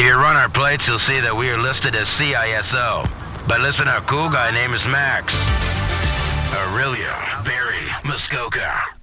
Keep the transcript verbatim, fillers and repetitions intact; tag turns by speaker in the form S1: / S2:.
S1: you run our plates, you'll see that we are listed as C I S O. But listen, our cool guy name is Max. Aurelia Barry Muskoka.